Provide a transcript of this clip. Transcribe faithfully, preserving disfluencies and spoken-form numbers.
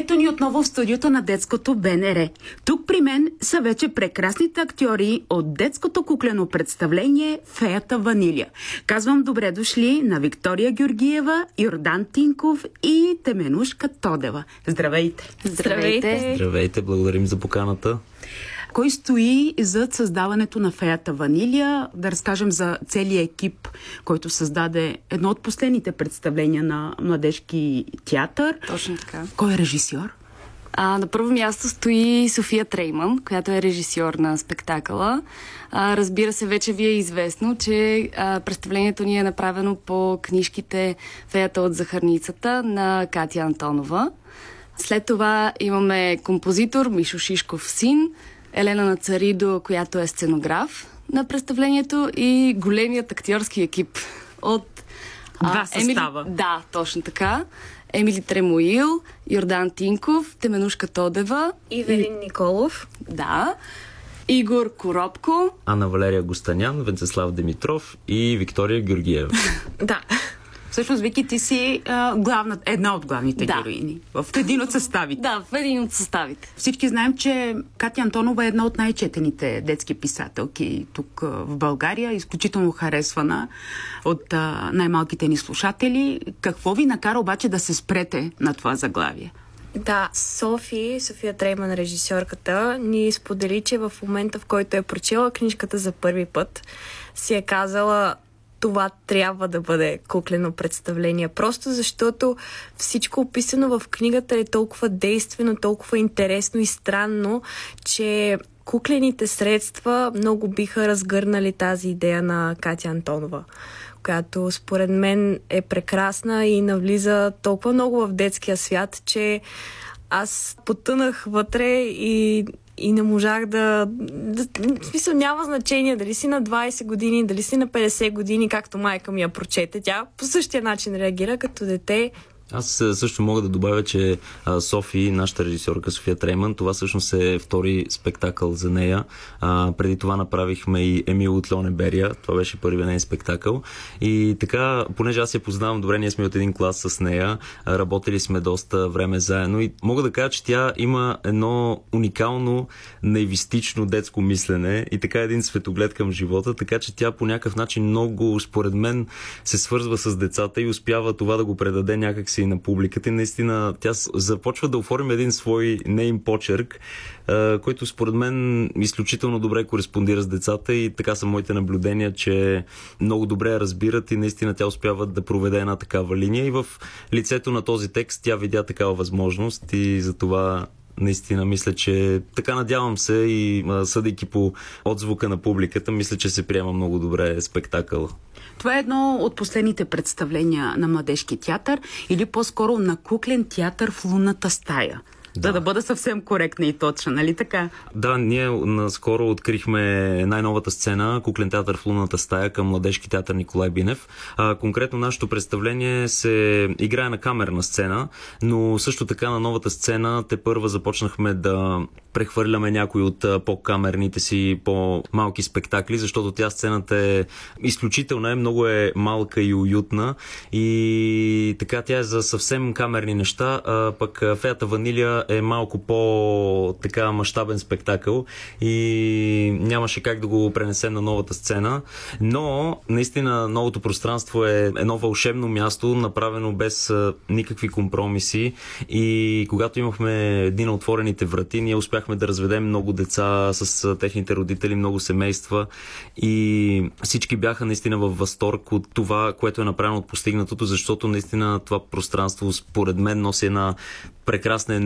Ето ни отново в студиото на детското Б Н Р. Тук при мен са вече прекрасните актьори от детското куклено представление «Феята Ваниля». Казвам добре дошли на Виктория Георгиева, Йордан Тинков и Теменушка Тодева. Здравейте! Здравейте! Здравейте, благодарим за поканата. Кой стои зад създаването на «Феята Ваниля»? Да разкажем за целият екип, който създаде едно от последните представления на младежки театър. Точно така. Кой е режисьор? А, на първо място стои София Трейман, която е режисьор на спектакъла. А, разбира се, вече ви е известно, че а, представлението ни е направено по книжките «Феята от захарницата» на Катя Антонова. След това имаме композитор Мишо Шишков син, Елена Нацаридо, която е сценограф на представлението, и големият актьорски екип от... Два състава. Емили... Да, точно така. Емили Тремоил, Йордан Тинков, Теменушка Тодева. Ивелин и... Николов. Да. Игор Коробко. Анна Валерия Гостанян, Венцеслав Димитров и Виктория Георгиева. Да. Всъщност, Вики, ти си а, главна, една от главните да. героини. В един от съставите. Да, в един от съставите. Всички знаем, че Катя Антонова е една от най-четените детски писателки тук в България. Изключително харесвана от а, най-малките ни слушатели. Какво ви накара обаче да се спрете на това заглавие? Да, Софи, София Трейман, режисьорката, ни сподели, че в момента, в който е прочела книжката за първи път, си е казала: това трябва да бъде куклено представление. Просто защото всичко описано в книгата е толкова действено, толкова интересно и странно, че куклените средства много биха разгърнали тази идея на Катя Антонова, която според мен е прекрасна и навлиза толкова много в детския свят, че аз потънах вътре и И не можах да... да... В смисъл, няма значение дали си на двайсет години, дали си на петдесет години, както майка ми я прочете. Тя по същия начин реагира като дете. Аз също мога да добавя, че Софи, нашата режисьорка София Трейман, това всъщност е втори спектакъл за нея. А, преди това направихме и Емил от Льонеберия. Това беше първият нейн спектакъл. И така, понеже аз я познавам добре, ние сме от един клас с нея, работили сме доста време заедно и мога да кажа, че тя има едно уникално, наивистично детско мислене и така един светоглед към живота, така че тя по някакъв начин много, според мен, се свързва с децата и успява това да го предаде някакси и на публиката, и наистина тя започва да оформи един свой нейн почерк, който според мен изключително добре кореспондира с децата, и така са моите наблюдения, че много добре я разбират и наистина тя успява да проведе една такава линия, и в лицето на този текст тя видя такава възможност и затова наистина мисля, че така, надявам се, и съдейки по отзвука на публиката, мисля, че се приема много добре спектакъл. Това е едно от последните представления на младежки театър, или по-скоро на куклен театър в лунната стая. Да. да, да бъда съвсем коректна и точна, нали така? Да, ние наскоро открихме най-новата сцена Куклен театър в лунната стая към Младежки театър Николай Бинев. А, конкретно нашето представление се играе на камерна сцена, но също така на новата сцена тепърва започнахме да прехвърляме някои от по-камерните си по-малки спектакли, защото тя сцената е изключителна, е, много е малка и уютна, и така тя е за съвсем камерни неща, а пък Феята Ваниля е малко по-така мащабен спектакъл и нямаше как да го пренесем на новата сцена, но наистина новото пространство е едно вълшебно място, направено без никакви компромиси, и когато имахме един от отворените врати, ние успяхме да разведем много деца с техните родители, много семейства, и всички бяха наистина във възторг от това, което е направено, от постигнатото, защото наистина това пространство според мен носи една прекрасна енергия